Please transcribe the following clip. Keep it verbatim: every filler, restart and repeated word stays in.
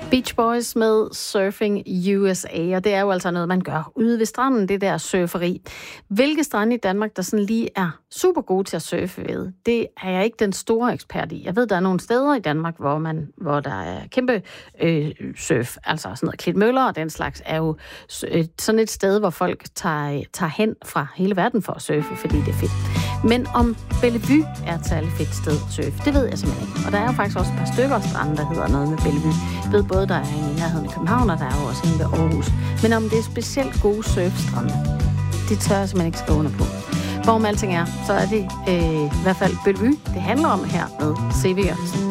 Beach Boys med Surfing U S A, og det er jo altså noget, man gør ude ved stranden, det der surferi. Hvilke strande i Danmark, der sådan lige er super gode til at surfe ved, det er jeg ikke den store ekspert i. Jeg ved, der er nogle steder i Danmark, hvor, man, hvor der er kæmpe øh, surf, altså sådan noget Klitmøller og den slags, er jo øh, sådan et sted, hvor folk tager, tager hen fra hele verden for at surfe, fordi det er fedt. Men om Bellevue er et særligt fedt sted at surfe, det ved jeg simpelthen ikke. Og der er jo faktisk også et par stykker strande, der hedder noget med Bellevue. Jeg ved både, der er en i nærheden af København, og der er jo også en ved Aarhus. Men om det er specielt gode surfstrande, det tør jeg simpelthen ikke skrive under på. Hvorom alting er, så er det øh, i hvert fald Bellevue, det handler om her med C V Jørgensen.